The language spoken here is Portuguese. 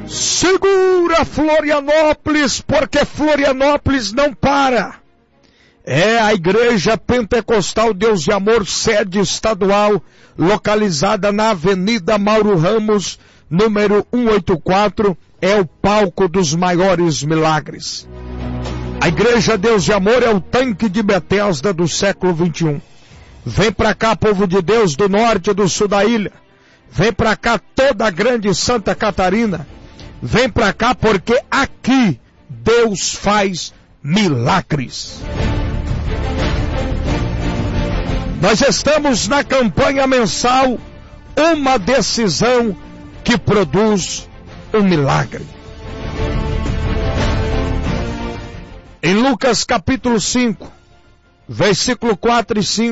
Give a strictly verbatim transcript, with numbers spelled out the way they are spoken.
Segura Florianópolis, porque Florianópolis não para. É a Igreja Pentecostal Deus de Amor, sede estadual, localizada na Avenida Mauro Ramos, número cento e oitenta e quatro, é o palco dos maiores milagres. A Igreja Deus de Amor é o tanque de Betesda do século vinte e um. Vem pra cá, povo de Deus do norte e do sul da ilha. Vem pra cá toda a grande Santa Catarina. Vem pra cá porque aqui Deus faz milagres. Nós estamos na campanha mensal, uma decisão que produz um milagre. Em Lucas capítulo cinco, versículo quatro e cinco.